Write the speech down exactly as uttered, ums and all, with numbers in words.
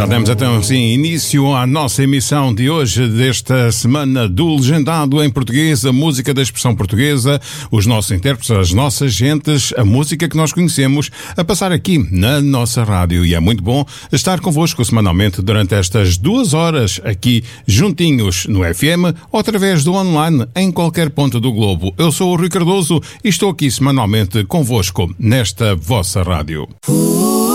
damos então sim início à nossa emissão de hoje, desta semana do Legendado em Português, a música da expressão portuguesa, os nossos intérpretes, as nossas gentes, a música que nós conhecemos, a passar aqui na nossa rádio. E é muito bom estar convosco semanalmente durante estas duas horas aqui juntinhos no F M ou através do online em qualquer ponto do globo. Eu sou o Rui Cardoso e estou aqui semanalmente convosco nesta vossa rádio.